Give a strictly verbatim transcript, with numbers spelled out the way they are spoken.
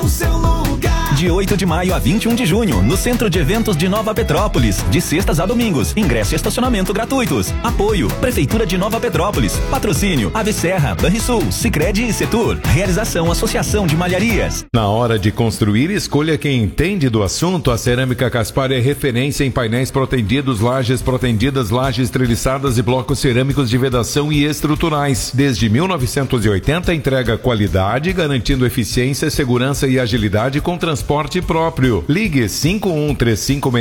o seu lugar. De oito de maio a vinte e um de junho, no Centro de Eventos de Nova Petrópolis, de sextas a domingos, ingresso e estacionamento gratuitos. Apoio, Prefeitura de Nova Petrópolis. Patrocínio, Ave Serra, Banrisul, Sicredi e Setur. Realização, Associação de Malharias. Na hora de construir, escolha quem entende do assunto. A Cerâmica Caspar é referência em painéis protendidos, lajes protendidas, lajes treliçadas e blocos cerâmicos de vedação e estruturais. Desde mil novecentos e oitenta, entrega qualidade, garantindo eficiência, segurança e agilidade com transporte próprio. Ligue cinco um três cinco